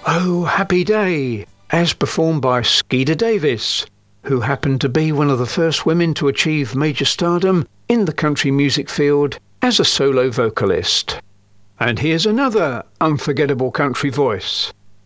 Oh Happy Day, as performed by Skeeter Davis, who happened to be one of the first women to achieve major stardom in the country music field as a solo vocalist. And here's another unforgettable country voice,